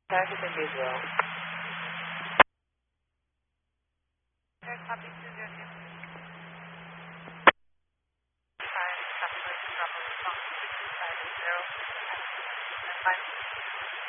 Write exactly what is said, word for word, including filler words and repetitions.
Target individual. Air copy two zero two. Five, Southwest, Bravo, Response, two two five zero. Five.